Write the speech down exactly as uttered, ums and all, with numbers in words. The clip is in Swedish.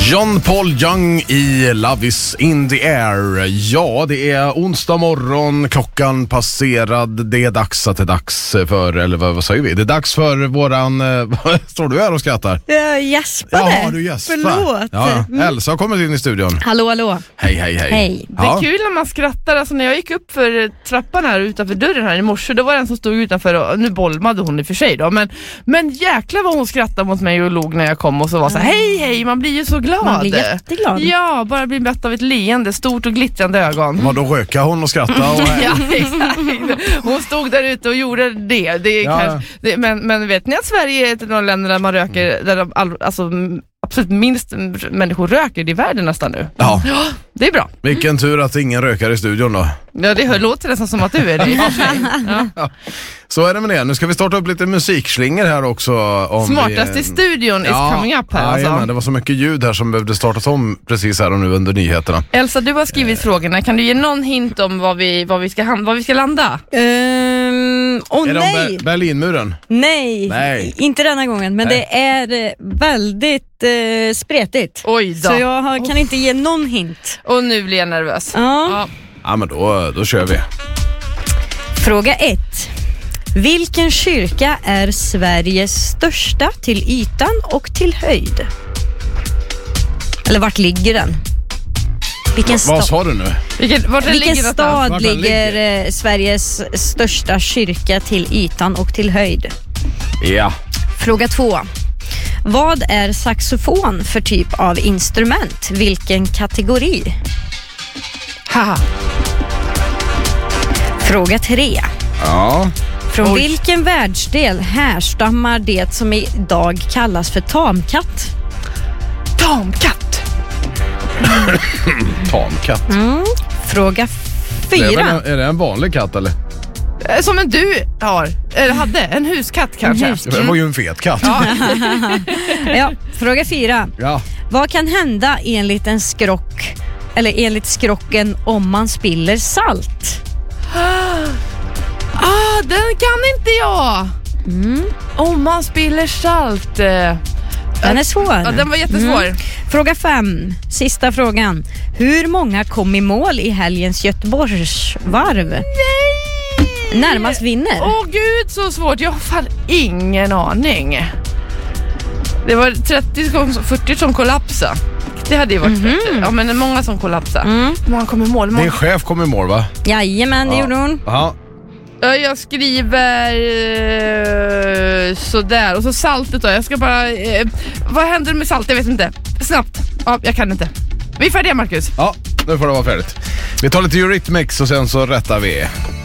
John Paul Young i Love is in the air. Ja, det är onsdag morgon, klockan passerad. Det är dags att det är dags för, eller vad, vad säger vi? Det är dags för våran, vad står du här och skrattar? Jag gäspade. Ja, du gäspar. Förlåt. Ja, Mm. Elsa har kommit in i studion. Hallå, hallå. Hej, hej, hej. Hej. Det är Ja. kul när man skrattar. Alltså när jag gick upp för trappan här utanför dörren här i morse, då var det en som stod utanför och nu bolmade hon i och för sig då. Men, men jäklar vad hon skrattade mot mig och log när jag kom och så var så här, hej, hej, man blir ju så glad. Man blir jätteglad. Ja, bara blir mött av ett leende, stort och glittrande ögon. Vad då rökar hon och skrattar och Ja, exakt. Hon stod där ute och gjorde det. det, är Ja, kanske, det men, men vet ni att Sverige är ett av de länder där man röker, där de all, alltså, absolut minst människor röker i världen nästan nu. Ja. Ja, det är bra. Vilken tur att ingen rökar i studion då. Ja, det hör, låter nästan som att du är det. Ja. Ja. Så är det med det. Nu ska vi starta upp lite musikslingor här också. Om Smartast vi, i studion is coming up här. Ja, Alltså. jajamän, det var så mycket ljud här som behövde startas om precis här och nu under nyheterna. Elsa, du har skrivit frågorna. Kan du ge någon hint om vad vi, vad vi, ska, ham- vad vi ska landa? Ehm, Åh Är det om nej. Ber- Berlinmuren? nej! Nej. Inte denna gången, men Nej. det är eh, väldigt eh, spretigt. Oj då. Så jag har, kan inte ge någon hint. Och nu blir jag nervös. Ja. Ja. Ja, men då, då kör vi. Fråga ett. Vilken kyrka är Sveriges största till ytan och till höjd? Eller vart ligger den? Vilken Vad stad, sa du nu? Vilken, vart den vilken ligger någonstans? stad Vart den ligger ligger? eh, Sveriges största kyrka till ytan och till höjd? Ja. Fråga två. Vad är saxofon för typ av instrument? Vilken kategori? Haha. Fråga tre. Ja. Från Oj. vilken världsdel härstammar det som idag kallas för tamkatt? Tamkatt. Tamkatt. Mm. Fråga Det är, väl fyra. en, är det en vanlig katt eller? Eh, Som en du har, eller hade, en huskatt kanske. En hus- Det var ju en fet katt. Ja. Ja, fråga fyra. Ja. Vad kan hända enligt en skrock eller enligt skrocken om man spiller salt? Ah, den kan inte jag. Mm. Om man spiller salt. eh. Den är svår. Ja, den var jättesvår. Mm. Fråga fem. Sista frågan. Hur många kom i mål i helgens Göteborgsvarv? Nej! Närmast vinner. Åh gud, så svårt. Jag har fan ingen aning. Det var trettio, som- fyrtio som kollapsade. Det hade ju varit Mhm. bättre. Ja, men många som kollapsade. Mm. Många kom i mål. Många... Din chef kom i mål va? Jajamän, det Ja. gjorde hon. Ja. Ja, jag skriver eh, sådär. Och så saltet då. Jag ska bara... Eh, vad händer med salt? Jag vet inte. Snabbt. Ja, jag kan inte. Vi är färdiga, Marcus. Ja, nu får det vara färdigt. Vi tar lite Eurythmics och sen så rättar vi.